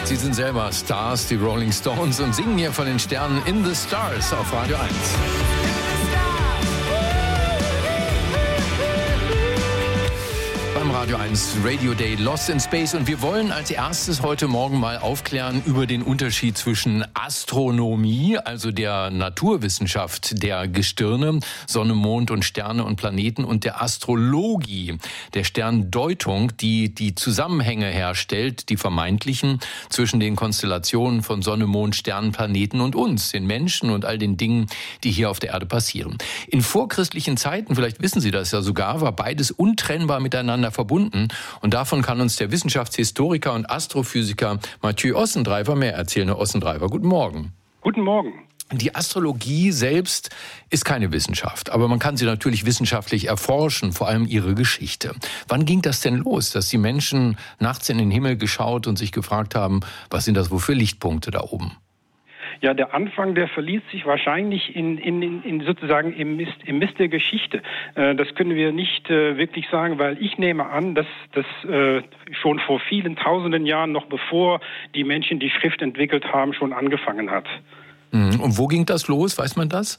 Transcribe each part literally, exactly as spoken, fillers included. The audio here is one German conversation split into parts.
Sie sind selber Stars, die Rolling Stones, und singen hier von den Sternen In the Stars auf Radio eins. Beim Radio eins Radio Day Lost in Space, und wir wollen als erstes heute Morgen mal aufklären über den Unterschied zwischen Astronomie, also der Naturwissenschaft der Gestirne, Sonne, Mond und Sterne und Planeten, und der Astrologie, der Sterndeutung, die die Zusammenhänge herstellt, die vermeintlichen, zwischen den Konstellationen von Sonne, Mond, Sternen, Planeten und uns, den Menschen und all den Dingen, die hier auf der Erde passieren. In vorchristlichen Zeiten, vielleicht wissen Sie das ja sogar, war beides untrennbar miteinander verbunden, und davon kann uns der Wissenschaftshistoriker und Astrophysiker Mathieu Ossendreifer mehr erzählen. Herr Ossendreifer, guten Morgen. Guten Morgen. Die Astrologie selbst ist keine Wissenschaft, aber man kann sie natürlich wissenschaftlich erforschen, vor allem ihre Geschichte. Wann ging das denn los, dass die Menschen nachts in den Himmel geschaut und sich gefragt haben, was sind das wohl für Lichtpunkte da oben? Ja, der Anfang, der verliert sich wahrscheinlich in, in, in sozusagen im Mist, im Mist der Geschichte. Äh, das können wir nicht äh, wirklich sagen, weil ich nehme an, dass das äh, schon vor vielen tausenden Jahren, noch bevor die Menschen die Schrift entwickelt haben, schon angefangen hat. Und wo ging das los? Weiß man das?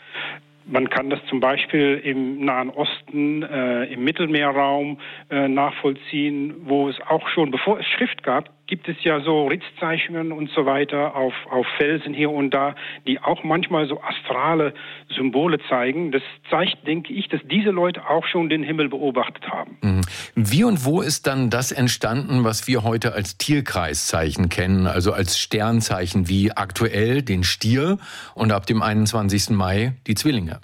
Man kann das zum Beispiel im Nahen Osten, äh, im Mittelmeerraum äh, nachvollziehen, wo es auch schon, bevor es Schrift gab, gibt es ja so Ritzzeichnungen und so weiter auf, auf Felsen hier und da, die auch manchmal so astrale Symbole zeigen. Das zeigt, denke ich, dass diese Leute auch schon den Himmel beobachtet haben. Wie und wo ist dann das entstanden, was wir heute als Tierkreiszeichen kennen, also als Sternzeichen wie aktuell den Stier und ab dem einundzwanzigsten Mai die Zwillinge?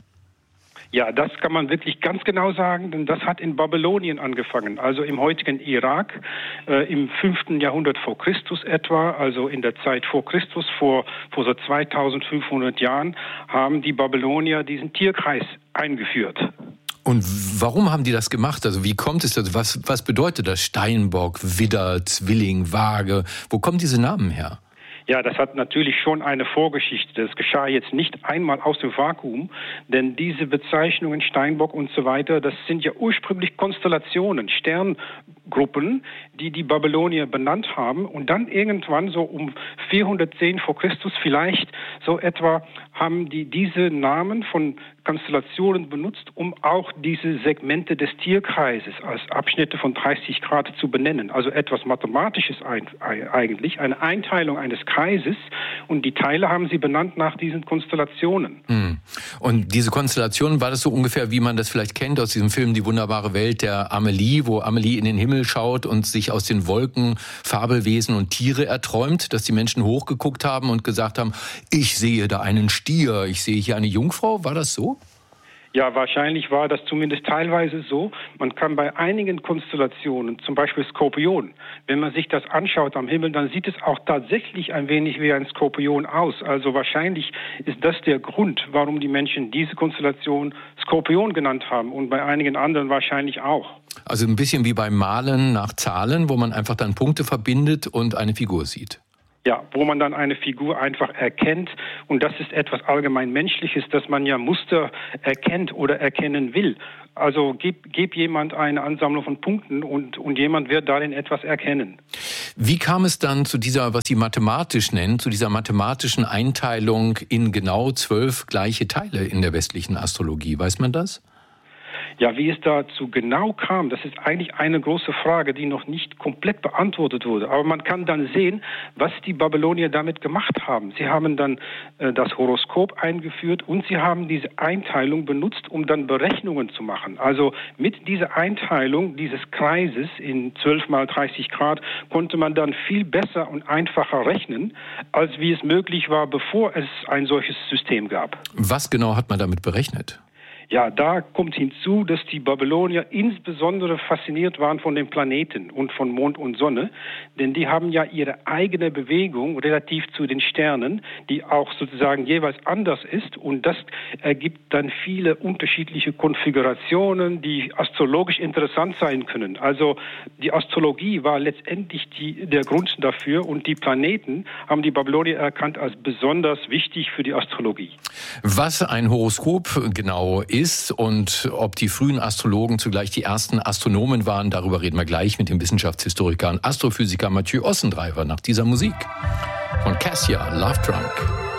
Ja, das kann man wirklich ganz genau sagen, denn das hat in Babylonien angefangen, also im heutigen Irak, äh, im fünften Jahrhundert vor Christus etwa, also in der Zeit vor Christus, vor, vor so zweitausendfünfhundert Jahren, haben die Babylonier diesen Tierkreis eingeführt. Und warum haben die das gemacht? Also wie kommt es dazu? Was, was bedeutet das? Steinbock, Widder, Zwilling, Waage? Wo kommen diese Namen her? Ja, das hat natürlich schon eine Vorgeschichte. Das geschah jetzt nicht einmal aus dem Vakuum, denn diese Bezeichnungen, Steinbock und so weiter, das sind ja ursprünglich Konstellationen, Sterngruppen, die die Babylonier benannt haben, und dann irgendwann so um vierhundertzehn vor Christus vielleicht so etwa haben die diese Namen von Konstellationen benutzt, um auch diese Segmente des Tierkreises als Abschnitte von dreißig Grad zu benennen. Also etwas Mathematisches eigentlich, eine Einteilung eines Kreises, und die Teile haben sie benannt nach diesen Konstellationen. Hm. Und diese Konstellationen, war das so ungefähr, wie man das vielleicht kennt aus diesem Film Die wunderbare Welt der Amelie, wo Amelie in den Himmel schaut und sich aus den Wolken Fabelwesen und Tiere erträumt, dass die Menschen hochgeguckt haben und gesagt haben, ich sehe da einen Stier, ich sehe hier eine Jungfrau, war das so? Ja, wahrscheinlich war das zumindest teilweise so. Man kann bei einigen Konstellationen, zum Beispiel Skorpion, wenn man sich das anschaut am Himmel, dann sieht es auch tatsächlich ein wenig wie ein Skorpion aus. Also wahrscheinlich ist das der Grund, warum die Menschen diese Konstellation Skorpion genannt haben, und bei einigen anderen wahrscheinlich auch. Also ein bisschen wie beim Malen nach Zahlen, wo man einfach dann Punkte verbindet und eine Figur sieht. Ja, wo man dann eine Figur einfach erkennt, und das ist etwas allgemein Menschliches, dass man ja Muster erkennt oder erkennen will. Also gib, gib jemand eine Ansammlung von Punkten und, und jemand wird darin etwas erkennen. Wie kam es dann zu dieser, was Sie mathematisch nennen, zu dieser mathematischen Einteilung in genau zwölf gleiche Teile in der westlichen Astrologie? Weiß man das? Ja, wie es dazu genau kam, das ist eigentlich eine große Frage, die noch nicht komplett beantwortet wurde. Aber man kann dann sehen, was die Babylonier damit gemacht haben. Sie haben dann äh, das Horoskop eingeführt, und sie haben diese Einteilung benutzt, um dann Berechnungen zu machen. Also mit dieser Einteilung dieses Kreises in zwölf mal dreißig Grad konnte man dann viel besser und einfacher rechnen, als wie es möglich war, bevor es ein solches System gab. Was genau hat man damit berechnet? Ja, da kommt hinzu, dass die Babylonier insbesondere fasziniert waren von den Planeten und von Mond und Sonne, denn die haben ja ihre eigene Bewegung relativ zu den Sternen, die auch sozusagen jeweils anders ist, und das ergibt dann viele unterschiedliche Konfigurationen, die astrologisch interessant sein können. Also die Astrologie war letztendlich die, der Grund dafür, und die Planeten haben die Babylonier erkannt als besonders wichtig für die Astrologie. Was ein Horoskop genau ist und ob die frühen Astrologen zugleich die ersten Astronomen waren, darüber reden wir gleich mit dem Wissenschaftshistoriker und Astrophysiker Mathieu Ossendreifer nach dieser Musik von Cassia, Love Drunk.